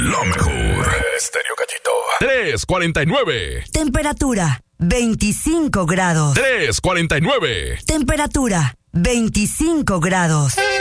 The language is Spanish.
La mejor. Estéreo Cachito. 349. Temperatura 25 grados. 349. Temperatura 25 grados.